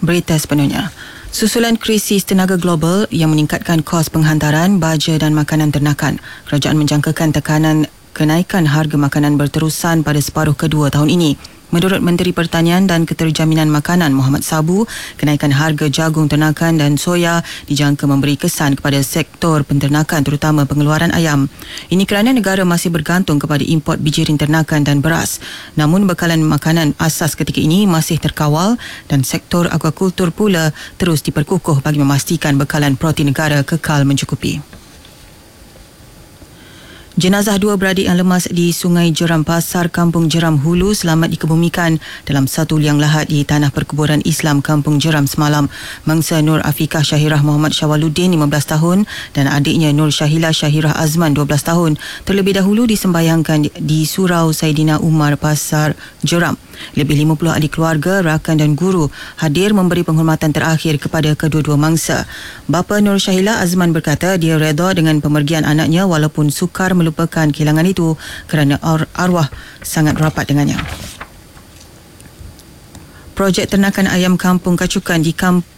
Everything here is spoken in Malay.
Berita sepenuhnya. Susulan krisis tenaga global yang meningkatkan kos penghantaran, baja dan makanan ternakan, kerajaan menjangkakan kenaikan harga makanan berterusan pada separuh kedua tahun ini. Menurut Menteri Pertanian dan Keterjaminan Makanan Muhammad Sabu, kenaikan harga jagung ternakan dan soya dijangka memberi kesan kepada sektor penternakan terutama pengeluaran ayam. Ini kerana negara masih bergantung kepada import bijirin ternakan dan beras. Namun bekalan makanan asas ketika ini masih terkawal dan sektor akuakultur pula terus diperkukuh bagi memastikan bekalan protein negara kekal mencukupi. Jenazah dua beradik yang lemas di Sungai Jeram Pasar, Kampung Jeram Hulu selamat dikebumikan dalam satu liang lahat di Tanah Perkuburan Islam Kampung Jeram semalam. Mangsa Nur Afikah Syahirah Muhammad Syawaluddin 15 tahun dan adiknya Nur Syahila Syahirah Azman 12 tahun terlebih dahulu disembayangkan di Surau Saidina Umar Pasar Jeram. Lebih 50 ahli keluarga, rakan dan guru hadir memberi penghormatan terakhir kepada kedua-dua mangsa. Bapa Nur Syahila Azman berkata dia redha dengan pemergian anaknya walaupun sukar melupakan kehilangan itu kerana arwah sangat rapat dengannya. Projek ternakan ayam Kampung Kacukan